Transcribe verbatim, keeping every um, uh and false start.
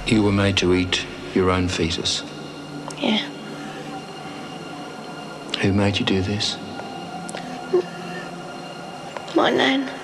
You were made to eat your own fetus. Yeah. Who made you do this? My nan.